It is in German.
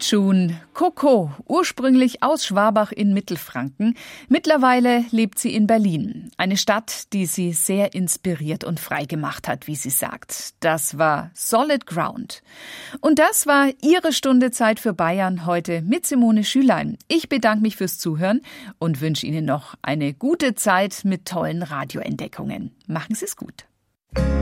June Coco, ursprünglich aus Schwabach in Mittelfranken. Mittlerweile lebt sie in Berlin. Eine Stadt, die sie sehr inspiriert und frei gemacht hat, wie sie sagt. Das war Solid Ground. Und das war Ihre Stunde Zeit für Bayern heute mit Simone Schülein. Ich bedanke mich fürs Zuhören und wünsche Ihnen noch eine gute Zeit mit tollen Radioentdeckungen. Machen Sie es gut.